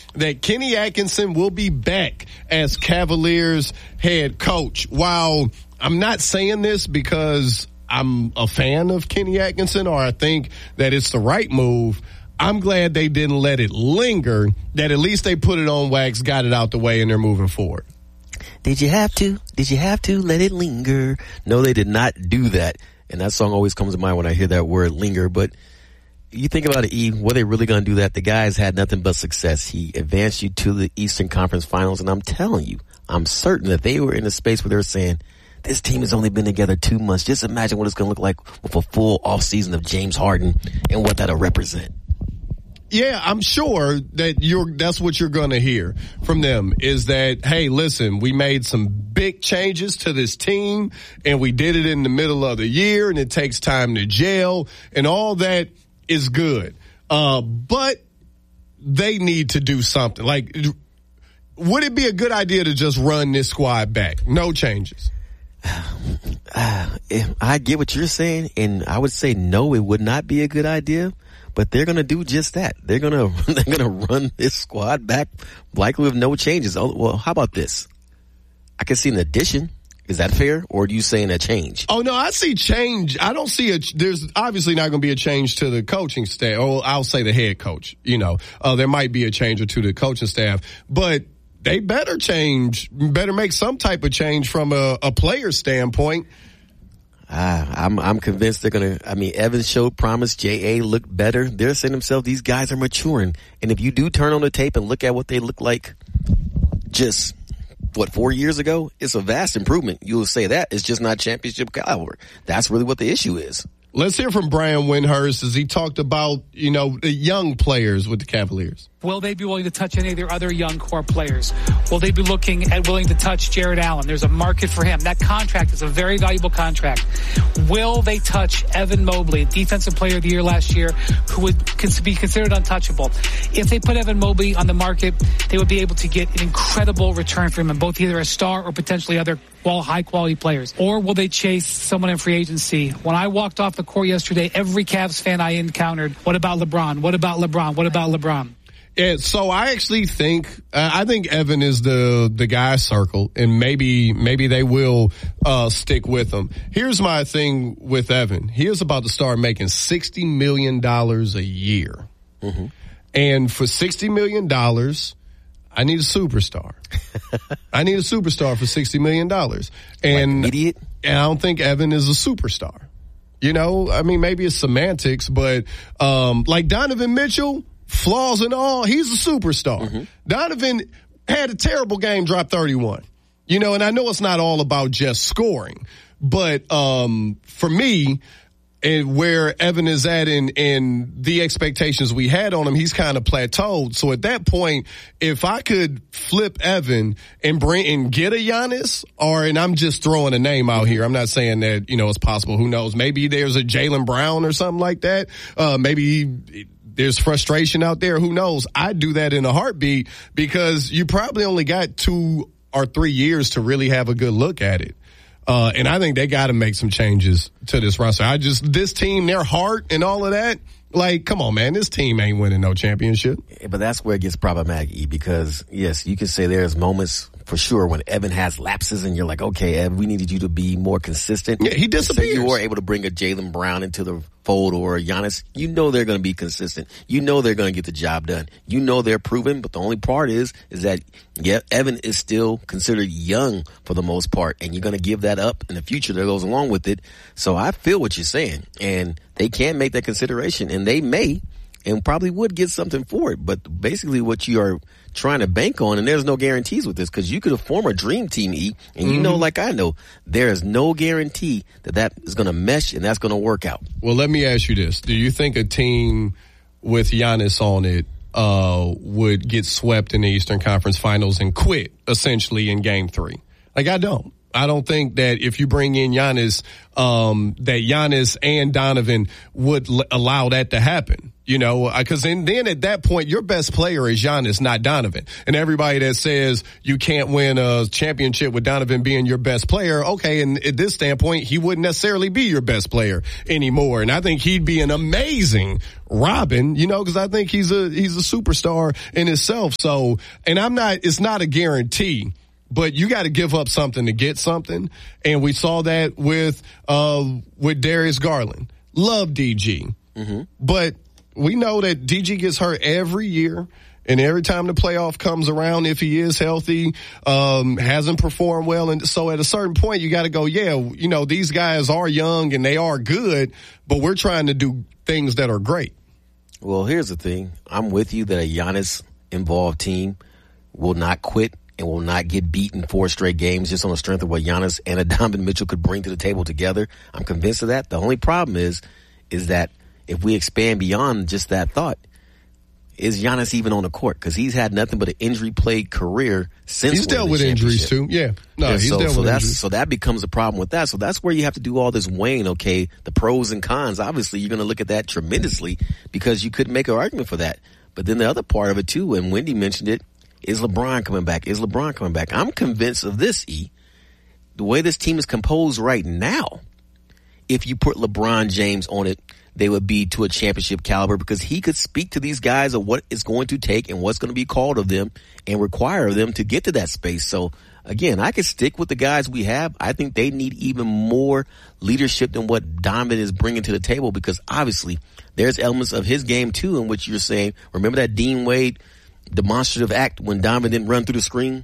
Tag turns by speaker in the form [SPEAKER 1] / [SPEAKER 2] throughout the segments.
[SPEAKER 1] that Kenny Atkinson will be back as Cavaliers head coach. While I'm not saying this because I'm a fan of Kenny Atkinson or I think that it's the right move, I'm glad they didn't let it linger, that at least they put it on wax, got it out the way, and they're moving forward.
[SPEAKER 2] Did you have to? Did you have to let it linger? No, they did not do that. And that song always comes to mind when I hear that word linger. But you think about it, E, were they really going to do that? The guys had nothing but success. He advanced you to the Eastern Conference Finals, and I'm telling you, I'm certain that they were in a space where they were saying, this team has only been together 2 months. Just imagine what it's going to look like with a full offseason of James Harden and what that'll represent.
[SPEAKER 1] Yeah, I'm sure that that's what you're going to hear from them is that, hey, listen, we made some big changes to this team and we did it in the middle of the year and it takes time to gel and all that is good. But they need to do something. Like, would it be a good idea to just run this squad back? No changes.
[SPEAKER 2] I get what you're saying, and I would say no, it would not be a good idea. But they're going to do just that. They're going to run this squad back, likely with no changes. Oh, well, how about this? I can see an addition. Is that fair, or are you saying a change?
[SPEAKER 1] Oh no, I see change. I don't see there's obviously not going to be a change to the coaching staff. Or I'll say the head coach. There might be a change or two to the coaching staff, but they better change, better make some type of change from a player standpoint.
[SPEAKER 2] I'm convinced they're going to, Evans showed promise. J.A. looked better. They're saying to themselves, these guys are maturing. And if you do turn on the tape and look at what they look like just, 4 years ago, it's a vast improvement. You'll say that. It's just not championship caliber. That's really what the issue is.
[SPEAKER 1] Let's hear from Brian Windhurst as he talked about, the young players with the Cavaliers.
[SPEAKER 3] Will they be willing to touch any of their other young core players? Will they be willing to touch Jared Allen? There's a market for him. That contract is a very valuable contract. Will they touch Evan Mobley, Defensive Player of the Year last year, who would be considered untouchable? If they put Evan Mobley on the market, they would be able to get an incredible return for him in both either a star or potentially other high-quality players. Or will they chase someone in free agency? When I walked off the court yesterday, every Cavs fan I encountered, what about LeBron? What about LeBron? What about LeBron?
[SPEAKER 1] Yeah, so I actually think Evan is the guy circled, and maybe they will stick with him. Here's my thing with Evan. He is about to start making $60 million a year. Mm-hmm. And for $60 million, I need a superstar. I need a superstar for $60 million. And
[SPEAKER 2] like idiot?
[SPEAKER 1] And I don't think Evan is a superstar. Maybe it's semantics, but like Donovan Mitchell, flaws and all, he's a superstar. Mm-hmm. Donovan had a terrible game, dropped 31. And I know it's not all about just scoring, but for me, and where Evan is at in the expectations we had on him, he's kind of plateaued. So at that point, if I could flip Evan and get a Giannis, and I'm just throwing a name out here. I'm not saying that, it's possible. Who knows? Maybe there's a Jaylen Brown or something like that. Maybe there's frustration out there. Who knows? I'd do that in a heartbeat because you probably only got 2 or 3 years to really have a good look at it. And I think they got to make some changes to this roster. This team, their heart and all of that, like, come on, man, this team ain't winning no championship.
[SPEAKER 2] But that's where it gets problematic, because, yes, you can say there's moments for sure when Evan has lapses and you're like, okay, Evan, we needed you to be more consistent.
[SPEAKER 1] Yeah, he disappears.
[SPEAKER 2] Say you were able to bring a Jaylen Brown into the fold or a Giannis. You know they're going to be consistent. You know they're going to get the job done. You know they're proven, but the only part is that, yeah, Evan is still considered young for the most part, and you're going to give that up in the future that goes along with it. So I feel what you're saying, and they can make that consideration, and they may and probably would get something for it. But basically what you are trying to bank on, and there's no guarantees with this, because you could form a dream team, E, and you know, like I know, there is no guarantee that is going to mesh and that's going to work out.
[SPEAKER 1] Well, let me ask you this. Do you think a team with Giannis on it would get swept in the Eastern Conference Finals and quit, essentially, in Game 3? Like, I don't. I don't think that if you bring in Giannis, that Giannis and Donovan would allow that to happen. Because then at that point, your best player is Giannis, not Donovan. And everybody that says you can't win a championship with Donovan being your best player, okay, and at this standpoint, he wouldn't necessarily be your best player anymore. And I think he'd be an amazing Robin, because I think he's a superstar in himself. So, and it's not a guarantee, but you got to give up something to get something. And we saw that with Darius Garland. Love DG. Mm-hmm. But we know that DG gets hurt every year, and every time the playoff comes around, if he is healthy, hasn't performed well. And so at a certain point, you got to go, these guys are young and they are good, but we're trying to do things that are great.
[SPEAKER 2] Well, here's the thing. I'm with you that a Giannis-involved team will not quit and will not get beaten 4 straight games just on the strength of what Giannis and Donovan Mitchell could bring to the table together. I'm convinced of that. The only problem is that if we expand beyond just that thought, is Giannis even on the court? Because he's had nothing but an injury-plagued career since
[SPEAKER 1] he's dealt with injuries too. Yeah, he's dealt with injuries.
[SPEAKER 2] So that becomes a problem with that. So that's where you have to do all this weighing. Okay, the pros and cons. Obviously, you're going to look at that tremendously because you could make an argument for that. But then the other part of it too, and Wendy mentioned it, is LeBron coming back? Is LeBron coming back? I'm convinced of this. The way this team is composed right now, if you put LeBron James on it, they would be to a championship caliber because he could speak to these guys of what it's going to take and what's going to be called of them and require of them to get to that space. So again, I could stick with the guys we have. I think they need even more leadership than what Donovan is bringing to the table because obviously there's elements of his game too in which you're saying, remember that Dean Wade demonstrative act when Donovan didn't run through the screen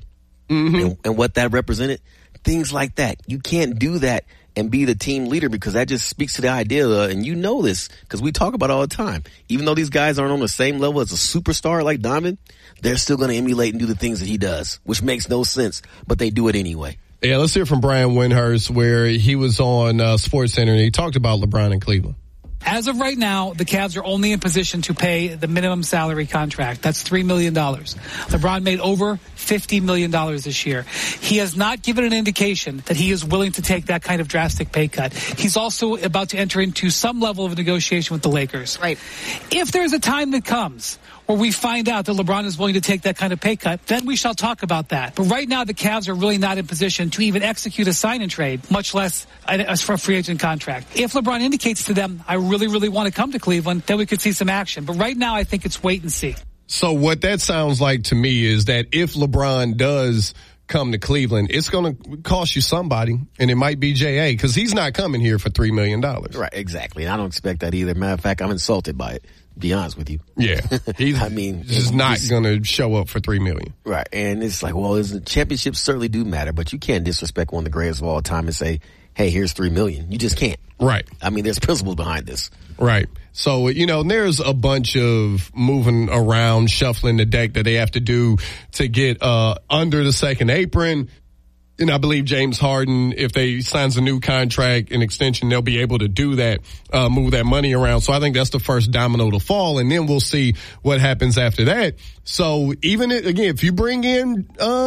[SPEAKER 2] and what that represented? Things like that. You can't do that and be the team leader because that just speaks to the idea of, and you know this because we talk about it all the time. Even though these guys aren't on the same level as a superstar like Donovan, they're still going to emulate and do the things that he does, which makes no sense, but they do it anyway.
[SPEAKER 1] Yeah, let's hear from Brian Windhurst where he was on SportsCenter and he talked about LeBron in Cleveland.
[SPEAKER 3] As of right now, the Cavs are only in position to pay the minimum salary contract. That's $3 million. LeBron made over $50 million this year. He has not given an indication that he is willing to take that kind of drastic pay cut. He's also about to enter into some level of negotiation with the Lakers.
[SPEAKER 4] Right.
[SPEAKER 3] If there's a time that comes where we find out that LeBron is willing to take that kind of pay cut, then we shall talk about that. But right now, the Cavs are really not in position to even execute a sign and trade, much less a free agent contract. If LeBron indicates to them, I really want to come to Cleveland, then we could see some action. But right now, I think it's wait and see.
[SPEAKER 1] So what that sounds like to me is that if LeBron does come to Cleveland, it's going to cost you somebody, and it might be J.A. because he's not coming here for $3 million.
[SPEAKER 2] Right, exactly. And I don't expect that either. Matter of fact, I'm insulted by it, to be honest with you.
[SPEAKER 1] Yeah. He's just not going to show up for $3 million.
[SPEAKER 2] Right. And it's like, well, championships certainly do matter, but you can't disrespect one of the greatest of all time and say, hey, here's $3 million. You just can't.
[SPEAKER 1] Right.
[SPEAKER 2] I mean, there's principles behind this.
[SPEAKER 1] Right. So, there's a bunch of moving around, shuffling the deck that they have to do to get under the second apron. And I believe James Harden, if they signs a new contract, an extension, they'll be able to do that, move that money around. So I think that's the first domino to fall, and then we'll see what happens after that. So even again, if you bring in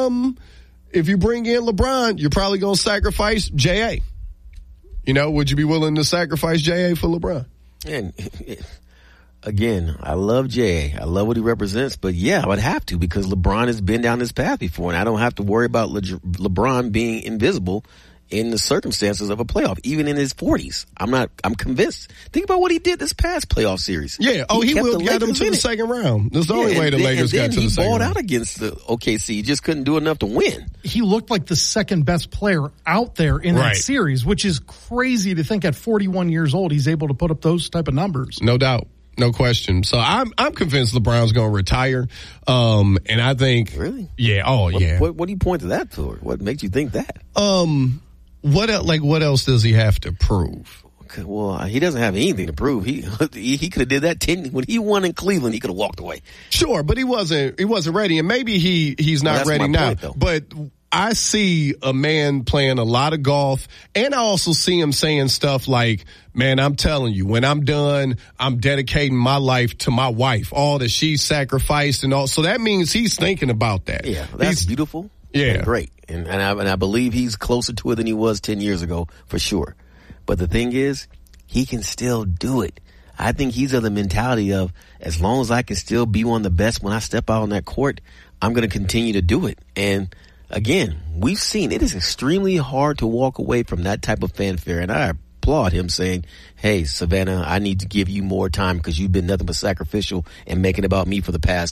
[SPEAKER 1] LeBron, you're probably going to sacrifice J.A. Would you be willing to sacrifice J.A. for LeBron?
[SPEAKER 2] And again, I love J.A. I love what he represents, but yeah, I would have to because LeBron has been down this path before, and I don't have to worry about LeBron being invisible in the circumstances of a playoff, even in his 40s. I'm convinced. Think about what he did this past playoff series.
[SPEAKER 1] Yeah. He will get them to the second round. That's the only way the Lakers got to the second round.
[SPEAKER 2] He balled out against the OKC. He just couldn't do enough to win.
[SPEAKER 4] He looked like the second best player out there in that series, which is crazy to think at 41 years old, he's able to put up those type of numbers.
[SPEAKER 1] No doubt. No question. So I'm convinced LeBron's going to retire. And I think.
[SPEAKER 2] Really?
[SPEAKER 1] Yeah. Oh, yeah.
[SPEAKER 2] What do you point to that for? What makes you think that?
[SPEAKER 1] What else does he have to prove?
[SPEAKER 2] Okay, well, he doesn't have anything to prove. He could have did that when he won in Cleveland. He could have walked away.
[SPEAKER 1] Sure, but he wasn't ready, and maybe he's not ready now. But I see a man playing a lot of golf, and I also see him saying stuff like, "Man, I'm telling you, when I'm done, I'm dedicating my life to my wife, all that she sacrificed, and all." So that means he's thinking about that.
[SPEAKER 2] Yeah, that's beautiful.
[SPEAKER 1] Yeah,
[SPEAKER 2] and great, and I believe he's closer to it than he was 10 years ago for sure. But the thing is, he can still do it. I think he's of the mentality of, as long as I can still be one of the best when I step out on that court, I'm going to continue to do it. And again, we've seen it is extremely hard to walk away from that type of fanfare. And I applaud him saying, hey, Savannah, I need to give you more time because you've been nothing but sacrificial and making it about me for the past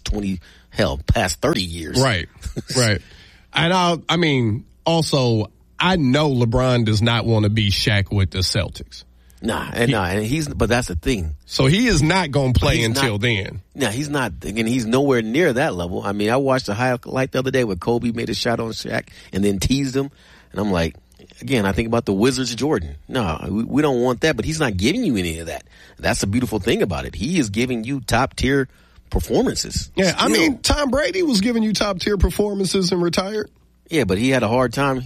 [SPEAKER 2] 30 years.
[SPEAKER 1] Right. Right. And I mean, also, I know LeBron does not want to be Shaq with the Celtics.
[SPEAKER 2] But that's the thing.
[SPEAKER 1] So he is not going to play until then.
[SPEAKER 2] No, he's not. Again, he's nowhere near that level. I mean, I watched a highlight the other day where Kobe made a shot on Shaq and then teased him. And I'm like, again, I think about the Wizards Jordan. No, we don't want that, but he's not giving you any of that. That's the beautiful thing about it. He is giving you top tier performances.
[SPEAKER 1] Yeah, I mean, Tom Brady was giving you top tier performances and retired.
[SPEAKER 2] Yeah, but he had a hard time.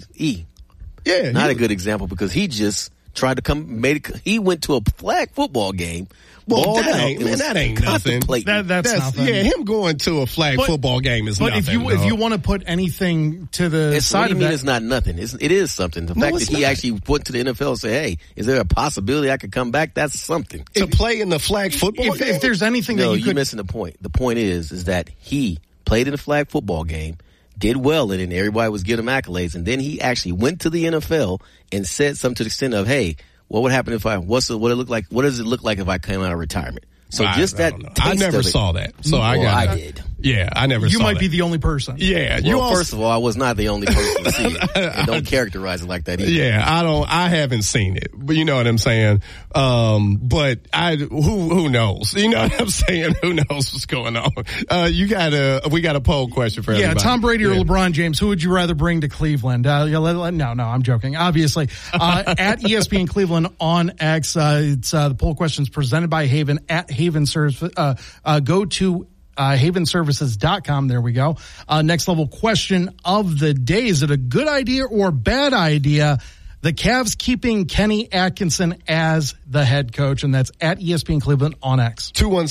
[SPEAKER 2] Not a good example because he just tried to he went to a flag football game.
[SPEAKER 1] Well, that ain't nothing.
[SPEAKER 4] That's nothing.
[SPEAKER 1] Yeah, him going to a flag football game is nothing.
[SPEAKER 4] But if you want to put anything to the side of that,
[SPEAKER 2] it's not nothing. It is something. The fact that he actually went to the NFL and said, "Hey, is there a possibility I could come back?" That's something.
[SPEAKER 1] To play in the flag football game.
[SPEAKER 4] If there's anything that
[SPEAKER 2] you're missing the point. The point is that he played in a flag football game, did well in it, and everybody was giving him accolades, and then he actually went to the NFL and said something to the extent of, "Hey, what would happen if what does it look like if I came out of retirement?" So
[SPEAKER 1] I never saw that. So
[SPEAKER 2] I did.
[SPEAKER 1] Yeah, I never saw that.
[SPEAKER 4] You might be the only person.
[SPEAKER 1] Yeah.
[SPEAKER 2] First of all, I was not the only person to see it. And don't characterize it like that either.
[SPEAKER 1] Yeah, I haven't seen it. But you know what I'm saying? But who knows? You know what I'm saying? Who knows what's going on? We got a poll question for everybody.
[SPEAKER 4] Yeah, Tom Brady or LeBron James, who would you rather bring to Cleveland? No, I'm joking. Obviously, at ESPN Cleveland on X, it's the poll questions presented by Haven at Haven Service. Go to havenservices.com. There we go. Next level question of the day. Is it a good idea or bad idea? The Cavs keeping Kenny Atkinson as the head coach, and that's at ESPN Cleveland on X.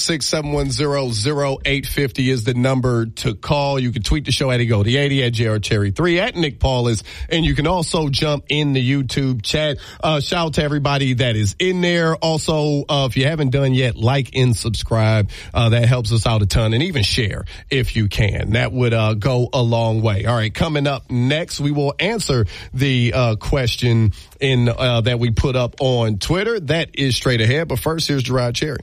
[SPEAKER 1] 216-710-0850 is the number to call. You can tweet the show at EGO80, at JRCherry3, at Nick Paulus, and you can also jump in the YouTube chat. Shout out to everybody that is in there. Also, if you haven't done yet, like and subscribe. That helps us out a ton, and even share if you can. That would go a long way. All right, coming up next, we will answer the question that we put up on Twitter. That is straight ahead. But first, here's Gerard Cherry.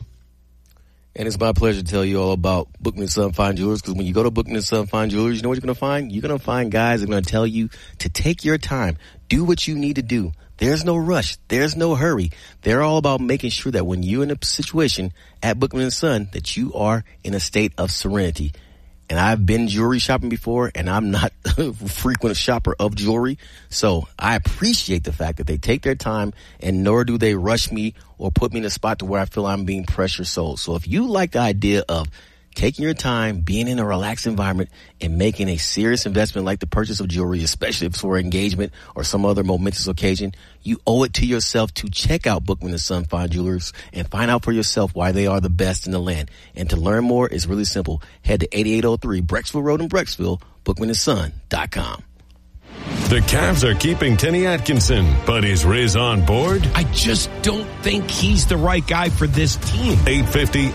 [SPEAKER 2] And it's my pleasure to tell you all about Bookman & Son Fine Jewelers, because when you go to Bookman & Son Fine Jewelers, you know what you're going to find? You're going to find guys that are going to tell you to take your time. Do what you need to do. There's no rush. There's no hurry. They're all about making sure that when you're in a situation at Bookman & Son, that you are in a state of serenity. And I've been jewelry shopping before, and I'm not a frequent shopper of jewelry. So I appreciate the fact that they take their time, and nor do they rush me or put me in a spot to where I feel I'm being pressure sold. So if you like the idea of taking your time, being in a relaxed environment, and making a serious investment like the purchase of jewelry, especially if it's for engagement or some other momentous occasion, you owe it to yourself to check out Bookman & Son Fine Jewelers and find out for yourself why they are the best in the land. And to learn more is really simple. Head to 8803 Brecksville Road in Brecksville, BookmanandSon.com.
[SPEAKER 5] The Cavs are keeping Kenny Atkinson, but is Riz on board?
[SPEAKER 6] I just don't think he's the right guy for this team.
[SPEAKER 5] 850.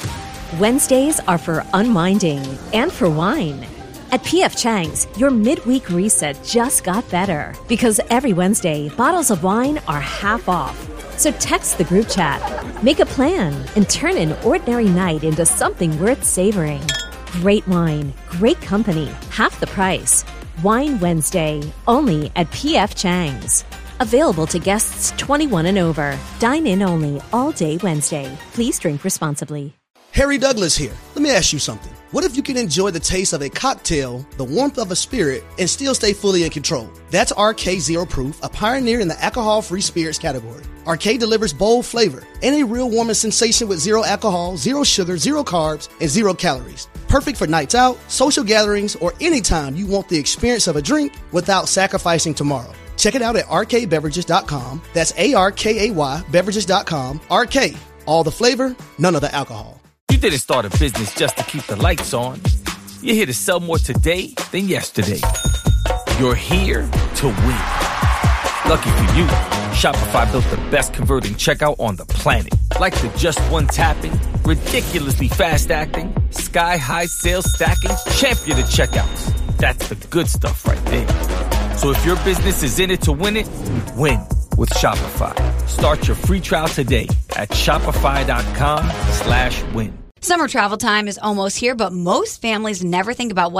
[SPEAKER 7] Wednesdays are for unwinding and for wine. At P.F. Chang's, your midweek reset just got better because every Wednesday, bottles of wine are half off. So text the group chat, make a plan, and turn an ordinary night into something worth savoring. Great wine, great company, half the price. Wine Wednesday, only at P.F. Chang's. Available to guests 21 and over. Dine in only all day Wednesday. Please drink responsibly.
[SPEAKER 8] Harry Douglas here. Let me ask you something. What if you can enjoy the taste of a cocktail, the warmth of a spirit, and still stay fully in control? That's RK Zero Proof, a pioneer in the alcohol-free spirits category. RK delivers bold flavor and a real warming sensation with zero alcohol, zero sugar, zero carbs, and zero calories. Perfect for nights out, social gatherings, or anytime you want the experience of a drink without sacrificing tomorrow. Check it out at rkbeverages.com. That's ARKAY beverages.com. RK, all the flavor, none of the alcohol.
[SPEAKER 9] You didn't start a business just to keep the lights on. You're here to sell more today than yesterday. You're here to win. Lucky for you, Shopify built the best converting checkout on the planet. Like the just one tapping, ridiculously fast acting, sky-high sales stacking, champion of checkouts. That's the good stuff right there. So if your business is in it to win it, win with Shopify. Start your free trial today at shopify.com/win.
[SPEAKER 10] Summer travel time is almost here, but most families never think about what